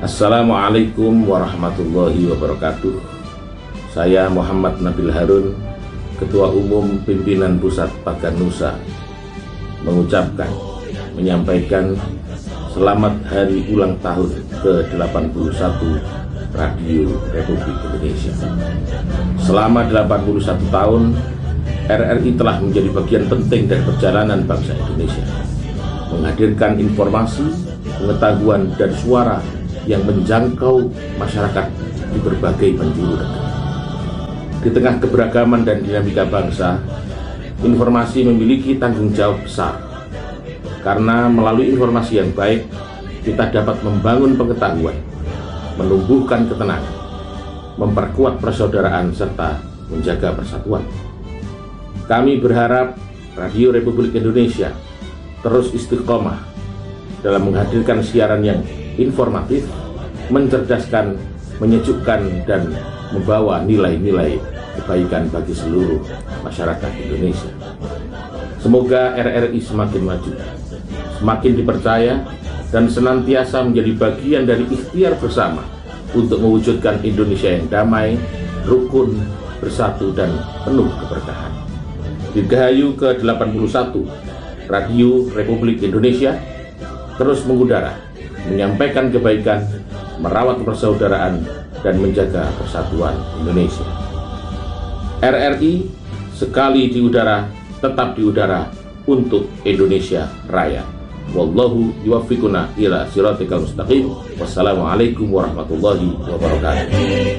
Assalamualaikum warahmatullahi wabarakatuh. Saya Muhammad Nabil Harun, Ketua Umum Pimpinan Pusat Paganusa, menyampaikan selamat hari ulang tahun ke-81 Radio Republik Indonesia. Selama 81 tahun, RRI telah menjadi bagian penting dari perjalanan bangsa Indonesia, menghadirkan informasi, pengetahuan, dan suara yang menjangkau masyarakat di berbagai penjuru negeri. Di tengah keberagaman dan dinamika bangsa, informasi memiliki tanggung jawab besar, karena melalui informasi yang baik, kita dapat membangun pengetahuan, menumbuhkan ketenangan, memperkuat persaudaraan, serta menjaga persatuan. Kami berharap Radio Republik Indonesia terus istiqomah dalam menghadirkan siaran yang informatif, mencerdaskan, menyejukkan, dan membawa nilai-nilai kebaikan bagi seluruh masyarakat Indonesia. Semoga RRI semakin maju, semakin dipercaya, dan senantiasa menjadi bagian dari ikhtiar bersama untuk mewujudkan Indonesia yang damai, rukun, bersatu, dan penuh keberkahan. Dirgahayu ke-81 Radio Republik Indonesia terus mengudara, menyampaikan kebaikan, merawat persaudaraan, dan menjaga persatuan Indonesia. RRI sekali di udara, tetap di udara untuk Indonesia Raya. Wallahu yuwaffiquna ila siratikal mustaqim. Wassalamualaikum warahmatullahi wabarakatuh.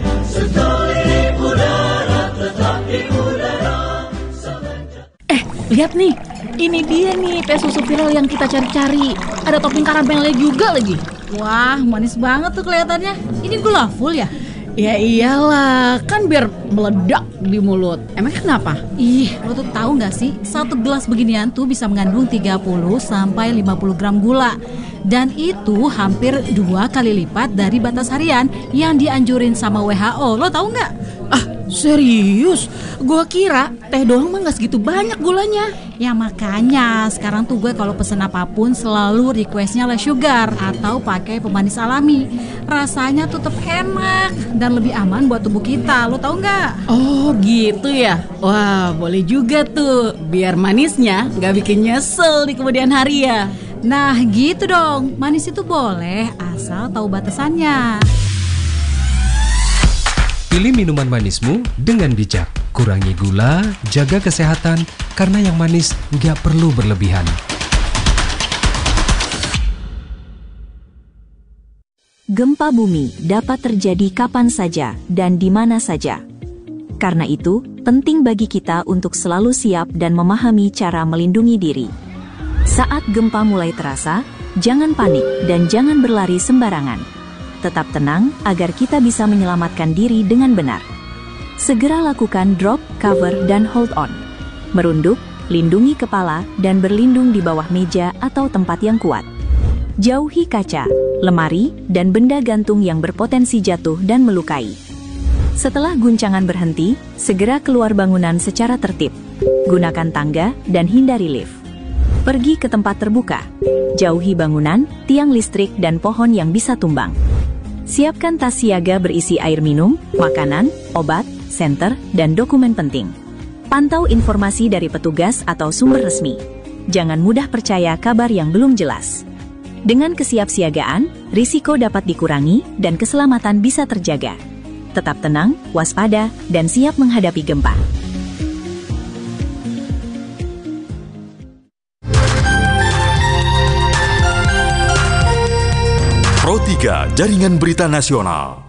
Lihat nih, ini dia nih teh susu viral yang kita cari-cari. Ada topping karamelnya juga lagi. Wah, manis banget tuh kelihatannya. Ini gula full ya? Ya iyalah, kan biar meledak di mulut. Emangnya kenapa? Lo tuh tahu nggak sih, satu gelas beginian tuh bisa mengandung 30-50 gram gula. Dan itu hampir 2 kali lipat dari batas harian yang dianjurin sama WHO. Lo tahu nggak? Serius? Gua kira teh doang mah gak segitu banyak gulanya. Ya makanya sekarang tuh gue kalau pesen apapun selalu requestnya less sugar atau pakai pemanis alami. Rasanya tuh tetap enak dan lebih aman buat tubuh kita. Lo tahu nggak? Oh gitu ya. Wah, boleh juga tuh. Biar manisnya gak bikin nyesel di kemudian hari ya. Nah gitu dong, manis itu boleh asal tahu batasannya. Pilih minuman manismu dengan bijak. Kurangi gula, jaga kesehatan, karena yang manis nggak perlu berlebihan. Gempa bumi dapat terjadi kapan saja dan di mana saja. Karena itu, penting bagi kita untuk selalu siap dan memahami cara melindungi diri. Saat gempa mulai terasa, jangan panik dan jangan berlari sembarangan. Tetap tenang agar kita bisa menyelamatkan diri dengan benar. Segera lakukan drop, cover, dan hold on. Merunduk, lindungi kepala, dan berlindung di bawah meja atau tempat yang kuat. Jauhi kaca, lemari, dan benda gantung yang berpotensi jatuh dan melukai. Setelah guncangan berhenti, segera keluar bangunan secara tertib. Gunakan tangga dan hindari lift. Pergi ke tempat terbuka. Jauhi bangunan, tiang listrik, dan pohon yang bisa tumbang. Siapkan tas siaga berisi air minum, makanan, obat, senter, dan dokumen penting. Pantau informasi dari petugas atau sumber resmi. Jangan mudah percaya kabar yang belum jelas. Dengan kesiapsiagaan, risiko dapat dikurangi dan keselamatan bisa terjaga. Tetap tenang, waspada, dan siap menghadapi gempa. Pro 3 Jaringan Berita Nasional.